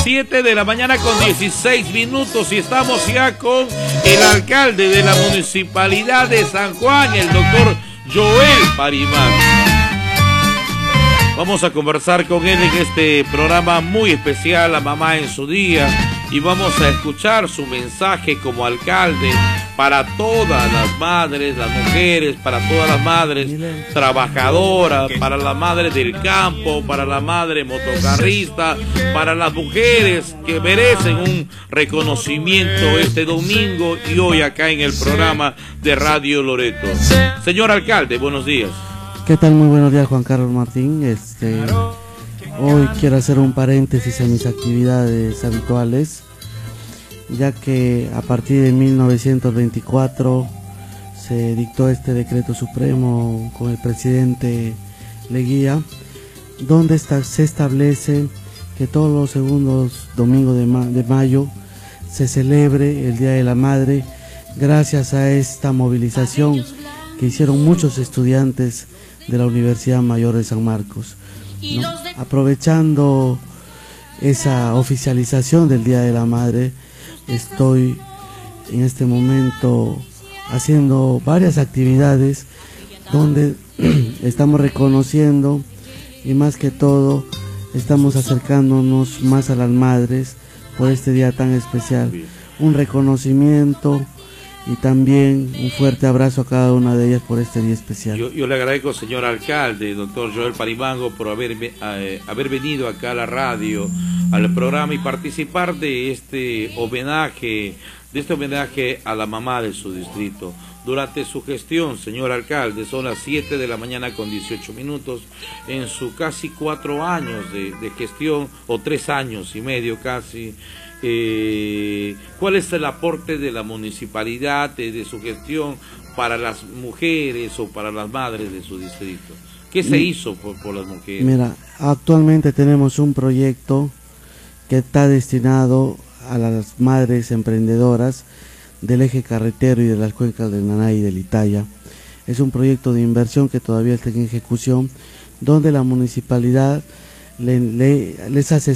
7 de la mañana con 16 minutos y estamos ya con el alcalde de la Municipalidad de San Juan, el doctor Joel Parimán. Vamos a conversar con él en este programa muy especial, La Mamá en su Día, y vamos a escuchar su mensaje como alcalde para todas las madres, las mujeres, para todas las madres trabajadoras, para la madre del campo, para la madre motocarrista, para las mujeres que merecen un reconocimiento este domingo y hoy acá en el programa de Radio Loreto. Señor alcalde, buenos días. ¿Qué tal? Muy buenos días, Juan Carlos Martín. Hoy quiero hacer un paréntesis en mis actividades habituales, ya que a partir de 1924 se dictó este decreto supremo con el presidente Leguía, donde se establece que todos los segundos domingos de mayo se celebre el Día de la Madre, gracias a esta movilización que hicieron muchos estudiantes de la Universidad Mayor de San Marcos, ¿no? Aprovechando esa oficialización del Día de la Madre, estoy en este momento haciendo varias actividades donde estamos reconociendo y más que todo estamos acercándonos más a las madres por este día tan especial. Un reconocimiento y también un fuerte abrazo a cada una de ellas por este día especial. Yo le agradezco, señor alcalde, doctor Joel Parimango, por haber venido acá a la radio, al programa y participar de este homenaje a la mamá de su distrito. Durante su gestión, señor alcalde, son las 7 de la mañana con 18 minutos, en sus casi 4 años de gestión, o 3 años y medio casi, ¿cuál es el aporte de la municipalidad, de su gestión para las mujeres o para las madres de su distrito? ¿Qué se hizo por las mujeres? Mira, actualmente tenemos un proyecto que está destinado a las madres emprendedoras del eje carretero y de las cuencas del Nanay y del Itaya. Es un proyecto de inversión que todavía está en ejecución, donde la municipalidad les hace